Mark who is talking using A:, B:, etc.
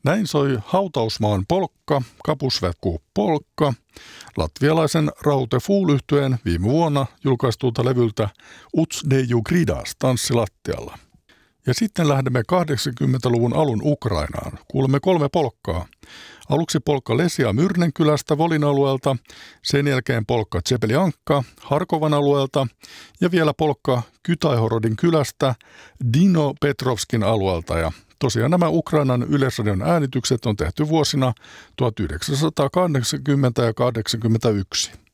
A: Näin soi Hautausmaan polkka, Kapusvätkuu polkka, latvialaisen Raute Fuul-yhtyeen viime vuonna julkaistulta levyltä Uts Deju Gridas tanssilattialla. Ja sitten lähdemme 80-luvun alun Ukrainaan. Kuulemme 3 polkkaa. Aluksi polkka Lesia Myrnenkylästä Volin alueelta, sen jälkeen polkka Tsepeliankka Harkovan alueelta ja vielä polkka Kytaihorodin kylästä Dino Petrovskin alueelta. Ja tosiaan nämä Ukrainan Yleisradion äänitykset on tehty vuosina 1980 ja 1981.